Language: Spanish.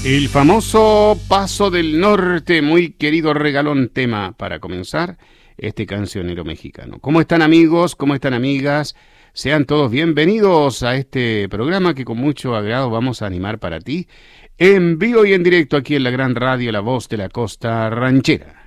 El famoso Paso del Norte, muy querido regalón tema para comenzar este cancionero mexicano. ¿Cómo están amigos? ¿Cómo están amigas? Sean todos bienvenidos a este programa que con mucho agrado vamos a animar para ti en vivo y en directo aquí en la gran radio La Voz de la Costa Ranchera.